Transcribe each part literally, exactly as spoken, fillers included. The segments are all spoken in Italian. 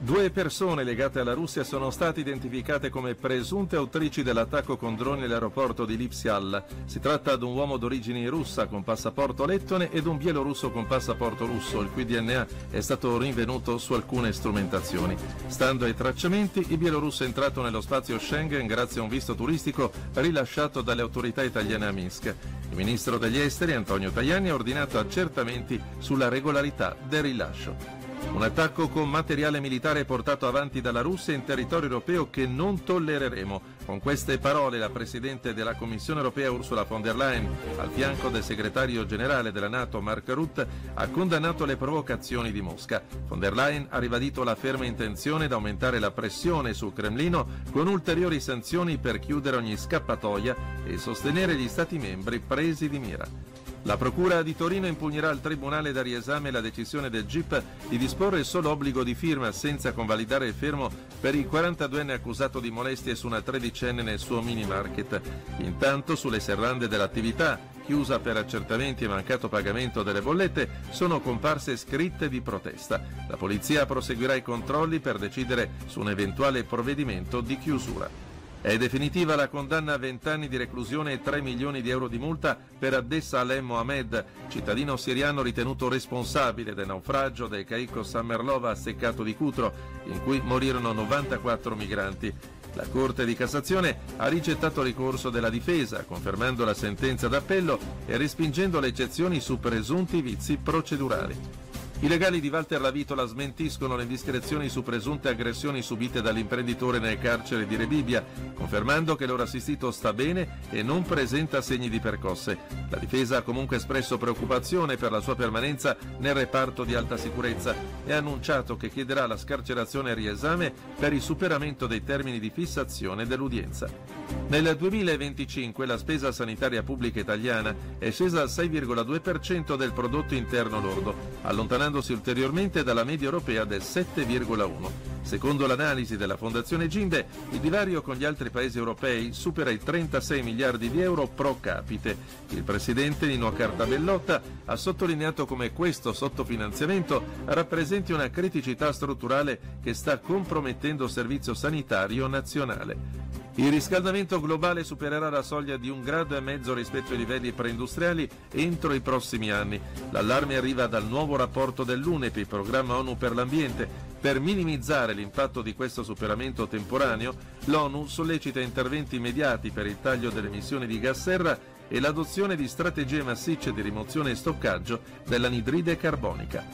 Due persone legate alla Russia sono state identificate come presunte autrici dell'attacco con droni all'aeroporto di Lipsyal. Si tratta di un uomo d'origine russa con passaporto lettone ed un bielorusso con passaporto russo, il cui D N A è stato rinvenuto su alcune strumentazioni. Stando ai tracciamenti, il bielorusso è entrato nello spazio Schengen grazie a un visto turistico rilasciato dalle autorità italiane a Minsk. Il ministro degli esteri Antonio Tajani ha ordinato accertamenti sulla regolarità del rilascio. Un attacco con materiale militare portato avanti dalla Russia in territorio europeo che non tollereremo. Con queste parole la Presidente della Commissione europea Ursula von der Leyen, al fianco del segretario generale della NATO Mark Rutte, ha condannato le provocazioni di Mosca. Von der Leyen ha ribadito la ferma intenzione di aumentare la pressione sul Cremlino con ulteriori sanzioni per chiudere ogni scappatoia e sostenere gli Stati membri presi di mira. La Procura di Torino impugnerà al Tribunale da riesame la decisione del G I P di disporre il solo obbligo di firma senza convalidare il fermo per il quarantaduenne accusato di molestie su una tredicenne nel suo mini market. Intanto, sulle serrande dell'attività, chiusa per accertamenti e mancato pagamento delle bollette, sono comparse scritte di protesta. La polizia proseguirà i controlli per decidere su un eventuale provvedimento di chiusura. È definitiva la condanna a vent'anni di reclusione e tre milioni di euro di multa per Adessa Alem Mohamed, cittadino siriano ritenuto responsabile del naufragio del caicco Sammerlova a Seccato di Cutro, in cui morirono novantaquattro migranti. La Corte di Cassazione ha rigettato il ricorso della difesa, confermando la sentenza d'appello e respingendo le eccezioni su presunti vizi procedurali. I legali di Walter Lavitola smentiscono le indiscrezioni su presunte aggressioni subite dall'imprenditore nel carcere di Rebibbia, confermando che l'ora assistito sta bene e non presenta segni di percosse. La difesa ha comunque espresso preoccupazione per la sua permanenza nel reparto di alta sicurezza e ha annunciato che chiederà la scarcerazione e riesame per il superamento dei termini di fissazione dell'udienza. Nel duemilaventicinque la spesa sanitaria pubblica italiana è scesa al sei virgola due per cento del prodotto interno lordo, allontanandosi ulteriormente dalla media europea del sette virgola uno per cento. Secondo l'analisi della Fondazione Gimbe, il divario con gli altri paesi europei supera i trentasei miliardi di euro pro capite. Il presidente Nino Cartabellotta ha sottolineato come questo sottofinanziamento rappresenti una criticità strutturale che sta compromettendo il servizio sanitario nazionale. Il riscaldamento globale supererà la soglia di un grado e mezzo rispetto ai livelli preindustriali entro i prossimi anni. L'allarme arriva dal nuovo rapporto dell'UNEP, programma ONU per l'ambiente. Per minimizzare l'impatto di questo superamento temporaneo, l'ONU sollecita interventi immediati per il taglio delle emissioni di gas serra e l'adozione di strategie massicce di rimozione e stoccaggio dell'anidride carbonica.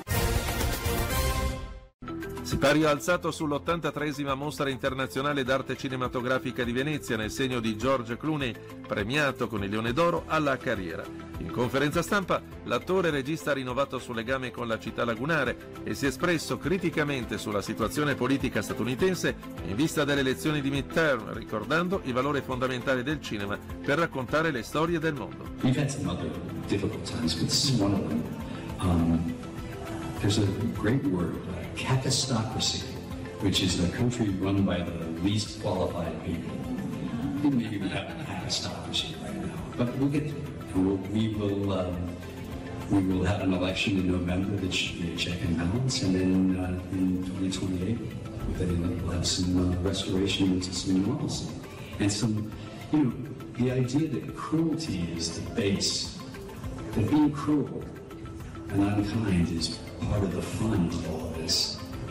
Sipario alzato sull'ottantatreesima Mostra internazionale d'arte cinematografica di Venezia nel segno di George Clooney, premiato con il Leone d'Oro alla carriera. In conferenza stampa, l'attore e regista ha rinnovato il suo legame con la città lagunare e si è espresso criticamente sulla situazione politica statunitense in vista delle elezioni di midterm, ricordando il valore fondamentale del cinema per raccontare le storie del mondo. We've had some other difficult times, but this is one of them. Um, there's a great word. Catastocracy, which is a country run by the least qualified people. Maybe we have a catastocracy right now, but we'll get to it. We'll, we will um, we will have an election in November that should be a check and balance, and then uh, in twenty twenty-eight we'll have some uh, restoration into some normalcy, and some, you know, the idea that cruelty is the base, that being cruel and unkind is part of the fun of all of this.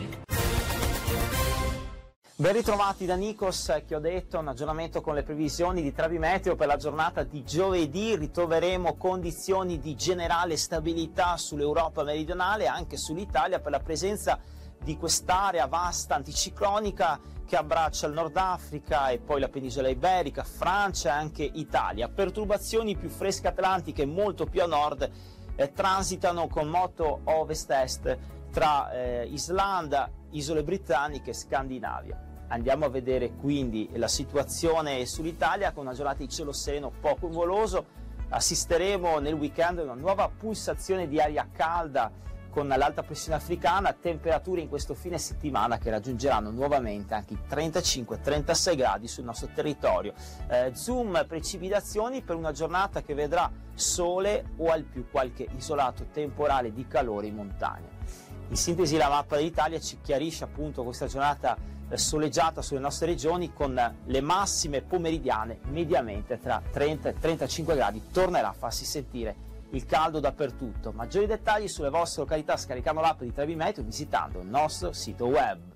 Ben ritrovati da Nikos, che ho detto, un aggiornamento con le previsioni di Travi Meteo per la giornata di giovedì. Ritroveremo condizioni di generale stabilità sull'Europa meridionale e anche sull'Italia per la presenza di quest'area vasta anticiclonica che abbraccia il Nord Africa e poi la penisola iberica, Francia e anche Italia. Perturbazioni più fresche atlantiche molto più a nord eh, transitano con moto ovest-est tra eh, Islanda, isole britanniche e Scandinavia. Andiamo a vedere quindi la situazione sull'Italia con una giornata di cielo sereno poco nuvoloso. Assisteremo nel weekend a una nuova pulsazione di aria calda con l'alta pressione africana, temperature in questo fine settimana che raggiungeranno nuovamente anche i trentacinque trentasei gradi sul nostro territorio. Eh, zoom precipitazioni per una giornata che vedrà sole o al più qualche isolato temporale di calore in montagna. In sintesi la mappa dell'Italia ci chiarisce appunto questa giornata eh, soleggiata sulle nostre regioni, con le massime pomeridiane mediamente tra trenta e trentacinque gradi. Tornerà a farsi sentire il caldo dappertutto. Maggiori dettagli sulle vostre località scaricando l'app di Trebi Meteo visitando il nostro sito web.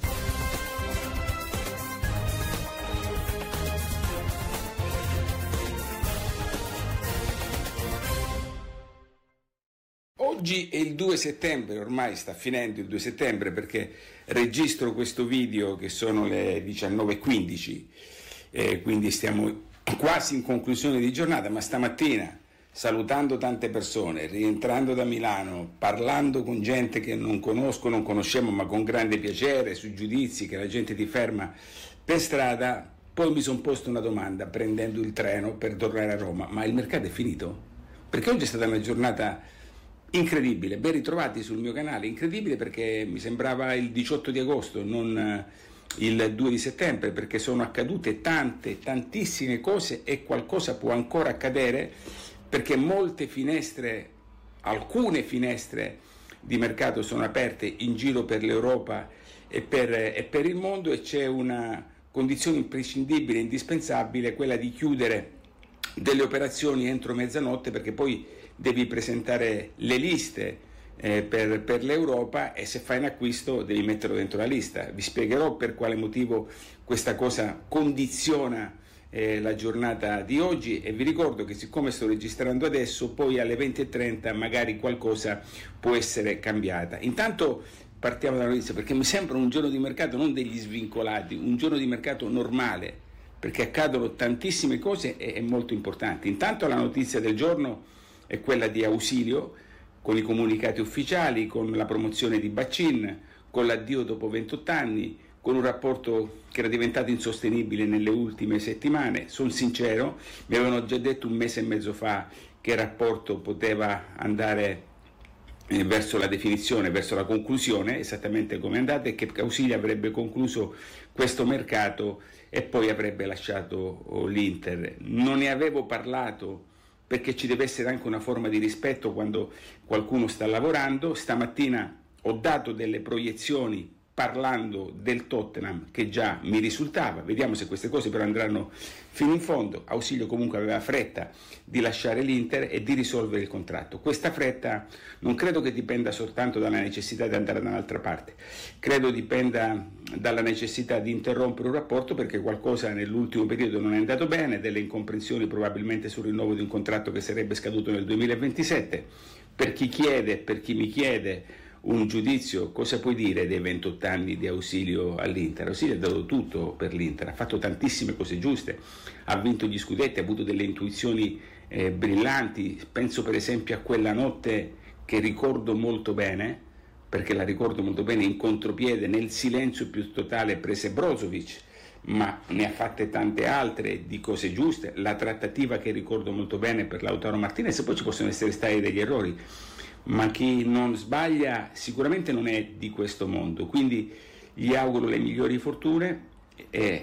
Oggi è il due settembre, ormai sta finendo il due settembre perché registro questo video che sono le diciannove e quindici, eh, quindi stiamo quasi in conclusione di giornata, ma stamattina, salutando tante persone, rientrando da Milano, parlando con gente che non conosco, non conosciamo, ma con grande piacere, su giudizi che la gente ti ferma per strada, poi mi sono posto una domanda prendendo il treno per tornare a Roma: ma il mercato è finito? Perché oggi è stata una giornata incredibile. Ben ritrovati sul mio canale. Incredibile perché mi sembrava il diciotto di agosto, non il due di settembre, perché sono accadute tante, tantissime cose e qualcosa può ancora accadere, perché molte finestre, alcune finestre di mercato sono aperte in giro per l'Europa e per, e per il mondo, e c'è una condizione imprescindibile, indispensabile, quella di chiudere delle operazioni entro mezzanotte, perché poi devi presentare le liste eh, per, per l'Europa, e se fai un acquisto devi metterlo dentro la lista. Vi spiegherò per quale motivo questa cosa condiziona eh, la giornata di oggi, e vi ricordo che siccome sto registrando adesso, poi alle venti e trenta magari qualcosa può essere cambiata. Intanto partiamo dalla notizia, perché mi sembra un giorno di mercato non degli svincolati, un giorno di mercato normale, perché accadono tantissime cose e, e molto importanti. Intanto la notizia del giorno è quella di Ausilio, con i comunicati ufficiali, con la promozione di Baccin, con l'addio dopo ventotto anni, con un rapporto che era diventato insostenibile nelle ultime settimane. Sono sincero, mi avevano già detto un mese e mezzo fa che il rapporto poteva andare eh, verso la definizione, verso la conclusione, esattamente come è andata, e che Ausilio avrebbe concluso questo mercato e poi avrebbe lasciato oh, l'Inter. Non ne avevo parlato perché ci deve essere anche una forma di rispetto quando qualcuno sta lavorando. Stamattina ho dato delle proiezioni parlando del Tottenham che già mi risultava, vediamo se queste cose però andranno fino in fondo. Ausilio comunque aveva fretta di lasciare l'Inter e di risolvere il contratto. Questa fretta non credo che dipenda soltanto dalla necessità di andare da un'altra parte, credo dipenda dalla necessità di interrompere un rapporto perché qualcosa nell'ultimo periodo non è andato bene, delle incomprensioni probabilmente sul rinnovo di un contratto che sarebbe scaduto nel duemilaventisette. Per chi chiede, per chi mi chiede un giudizio, cosa puoi dire dei ventotto anni di Ausilio all'Inter? Ausilio ha dato tutto per l'Inter, ha fatto tantissime cose giuste, ha vinto gli scudetti, ha avuto delle intuizioni eh, brillanti. Penso per esempio a quella notte che ricordo molto bene, perché la ricordo molto bene, in contropiede, nel silenzio più totale prese Brozovic, ma ne ha fatte tante altre di cose giuste. La trattativa che ricordo molto bene per Lautaro Martinez, poi ci possono essere stati degli errori, ma chi non sbaglia sicuramente non è di questo mondo, quindi gli auguro le migliori fortune. E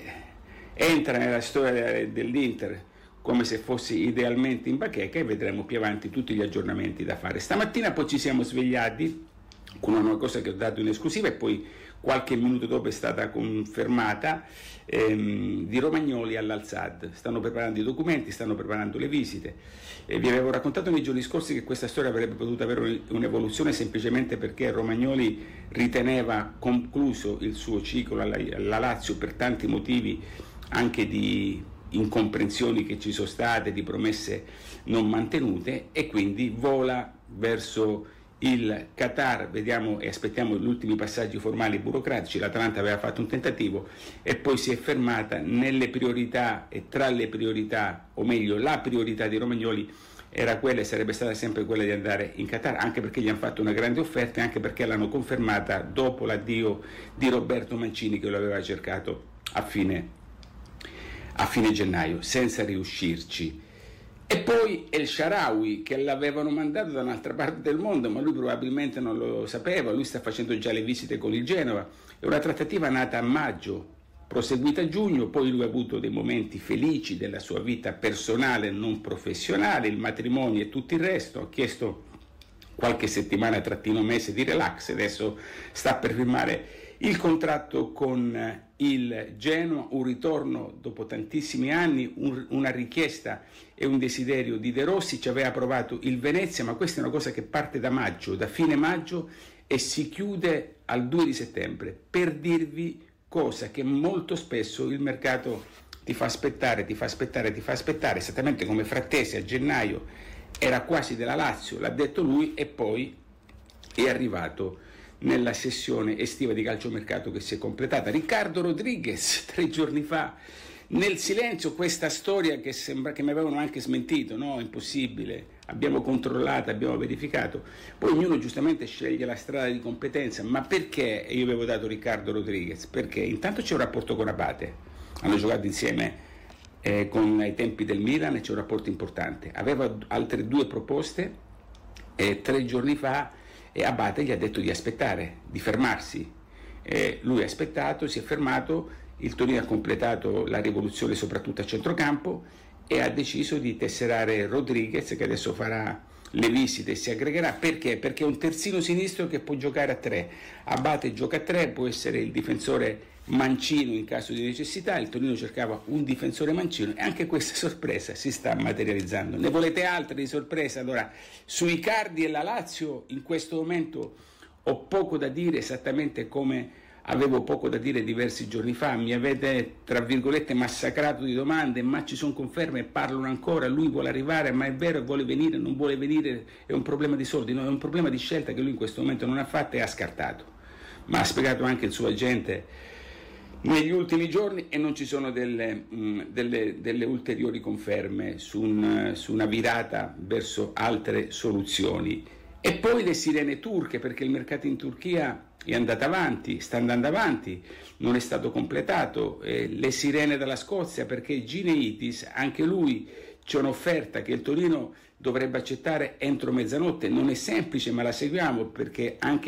entra nella storia dell'Inter come se fosse idealmente in bacheca e vedremo più avanti tutti gli aggiornamenti da fare. Stamattina poi ci siamo svegliati con una cosa che ho dato in esclusiva e poi qualche minuto dopo è stata confermata, ehm, di Romagnoli all'Al-Sadd. Stanno preparando i documenti, stanno preparando le visite. E vi avevo raccontato nei giorni scorsi che questa storia avrebbe potuto avere un'evoluzione semplicemente perché Romagnoli riteneva concluso il suo ciclo alla, alla Lazio per tanti motivi, anche di incomprensioni che ci sono state, di promesse non mantenute, e quindi vola verso il Qatar. Vediamo e aspettiamo gli ultimi passaggi formali burocratici. L'Atalanta aveva fatto un tentativo e poi si è fermata nelle priorità, e tra le priorità, o meglio la priorità di Romagnoli era quella e sarebbe stata sempre quella di andare in Qatar, anche perché gli hanno fatto una grande offerta e anche perché l'hanno confermata dopo l'addio di Roberto Mancini, che lo aveva cercato a fine, a fine gennaio senza riuscirci. E poi El Shaarawy, che l'avevano mandato da un'altra parte del mondo, ma lui probabilmente non lo sapeva, lui sta facendo già le visite con il Genova. È una trattativa nata a maggio, proseguita a giugno, poi lui ha avuto dei momenti felici della sua vita personale non professionale, il matrimonio e tutto il resto. Ha chiesto qualche settimana trattino mese di relax, adesso sta per firmare il contratto con il Genoa, un ritorno dopo tantissimi anni, un, una richiesta e un desiderio di De Rossi. Ci aveva provato il Venezia, ma questa è una cosa che parte da maggio, da fine maggio, e si chiude al due di settembre, per dirvi cosa che molto spesso il mercato ti fa aspettare, ti fa aspettare, ti fa aspettare, esattamente come Frattesi a gennaio era quasi della Lazio, l'ha detto lui, e poi è arrivato nella sessione estiva di calciomercato che si è completata. Riccardo Rodriguez, tre giorni fa, nel silenzio, questa storia che sembra che mi avevano anche smentito, no, impossibile, abbiamo controllato, abbiamo verificato, poi ognuno giustamente sceglie la strada di competenza. Ma perché io avevo dato Riccardo Rodriguez? Perché intanto c'è un rapporto con Abate, hanno giocato insieme eh, con ai tempi del Milan e c'è un rapporto importante, aveva altre due proposte e tre giorni fa e Abate gli ha detto di aspettare, di fermarsi. Eh, lui ha aspettato, si è fermato, il Torino ha completato la rivoluzione soprattutto a centrocampo e ha deciso di tesserare Rodriguez, che adesso farà le visite e si aggregherà. Perché? Perché è un terzino sinistro che può giocare a tre. Abate gioca a tre, può essere il difensore mancino in caso di necessità. Il Torino cercava un difensore mancino e anche questa sorpresa si sta materializzando. Ne volete altre di sorpresa? Allora, su Icardi e la Lazio in questo momento ho poco da dire, esattamente come avevo poco da dire diversi giorni fa. Mi avete, tra virgolette, massacrato di domande, ma ci sono conferme, parlano ancora, lui vuole arrivare, ma è vero, vuole venire, non vuole venire, è un problema di soldi, no, è un problema di scelta che lui in questo momento non ha fatto e ha scartato. Ma ha spiegato anche il suo agente negli ultimi giorni e non ci sono delle, mh, delle, delle ulteriori conferme su, un, su una virata verso altre soluzioni. E poi le sirene turche, perché il mercato in Turchia è andato avanti, sta andando avanti, non è stato completato. Eh, le sirene dalla Scozia, perché Gineitis, anche lui c'è un'offerta che il Torino dovrebbe accettare entro mezzanotte. Non è semplice, ma la seguiamo, perché anche